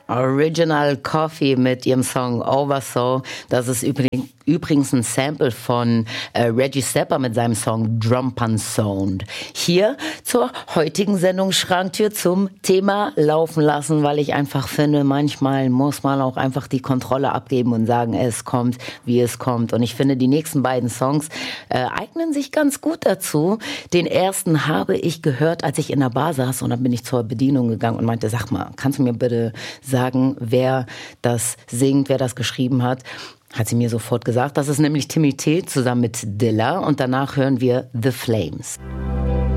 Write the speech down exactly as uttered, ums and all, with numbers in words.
Original Coffee mit ihrem Song Oversoul. Das ist übrigens Übrigens ein Sample von äh, Reggie Stepper mit seinem Song Drum Pan Sound. Hier zur heutigen Sendung Schranktür zum Thema Laufen lassen, weil ich einfach finde, manchmal muss man auch einfach die Kontrolle abgeben und sagen, es kommt, wie es kommt. Und ich finde, die nächsten beiden Songs äh, eignen sich ganz gut dazu. Den ersten habe ich gehört, als ich in der Bar saß, und dann bin ich zur Bedienung gegangen und meinte, sag mal, kannst du mir bitte sagen, wer das singt, wer das geschrieben hat? Hat sie mir sofort gesagt. Das ist nämlich Timmy T zusammen mit Dilla. Und danach hören wir The Flames.